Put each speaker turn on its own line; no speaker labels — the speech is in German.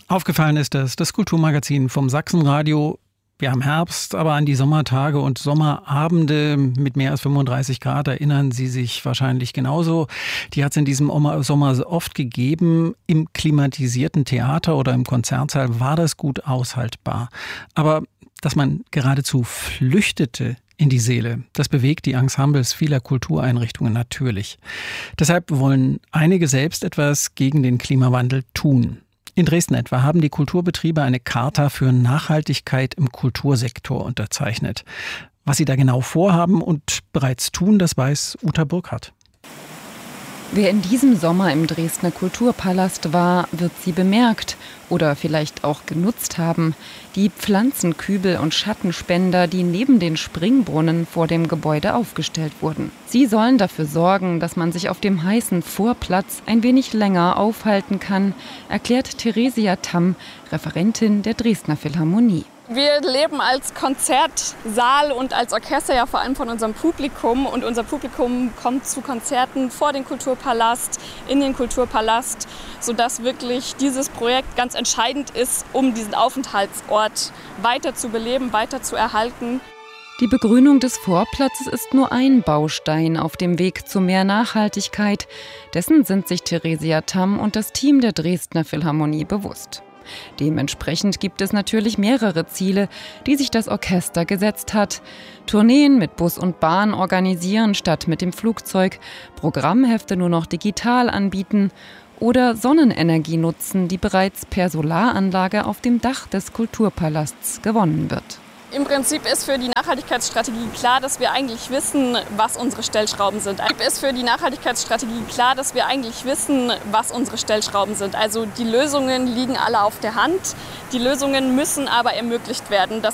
Aufgefallen ist das Kulturmagazin vom Sachsenradio. Wir haben Herbst, aber an die Sommertage und Sommerabende mit mehr als 35 Grad erinnern Sie sich wahrscheinlich genauso. Die hat es in diesem Sommer oft gegeben. Im klimatisierten Theater oder im Konzertsaal war das gut aushaltbar. Aber dass man geradezu flüchtete in die Seele, das bewegt die Ensembles vieler Kultureinrichtungen natürlich. Deshalb wollen einige selbst etwas gegen den Klimawandel tun. In Dresden etwa haben die Kulturbetriebe eine Charta für Nachhaltigkeit im Kultursektor unterzeichnet. Was sie da genau vorhaben und bereits tun, das weiß Uta Burkhardt.
Wer in diesem Sommer im Dresdner Kulturpalast war, wird sie bemerkt oder vielleicht auch genutzt haben. Die Pflanzenkübel und Schattenspender, die neben den Springbrunnen vor dem Gebäude aufgestellt wurden. Sie sollen dafür sorgen, dass man sich auf dem heißen Vorplatz ein wenig länger aufhalten kann, erklärt Theresia Tamm, Referentin der Dresdner Philharmonie.
Wir leben als Konzertsaal und als Orchester ja vor allem von unserem Publikum. Und unser Publikum kommt zu Konzerten vor den Kulturpalast, in den Kulturpalast, sodass wirklich dieses Projekt ganz entscheidend ist, um diesen Aufenthaltsort weiter zu beleben, weiter zu erhalten.
Die Begrünung des Vorplatzes ist nur ein Baustein auf dem Weg zu mehr Nachhaltigkeit. Dessen sind sich Theresia Tamm und das Team der Dresdner Philharmonie bewusst. Dementsprechend gibt es natürlich mehrere Ziele, die sich das Orchester gesetzt hat. Tourneen mit Bus und Bahn organisieren statt mit dem Flugzeug, Programmhefte nur noch digital anbieten oder Sonnenenergie nutzen, die bereits per Solaranlage auf dem Dach des Kulturpalasts gewonnen wird.
Im Prinzip ist für die Nachhaltigkeitsstrategie klar, dass wir eigentlich wissen, was unsere Stellschrauben sind. Also die Lösungen liegen alle auf der Hand. Die Lösungen müssen aber ermöglicht werden. Das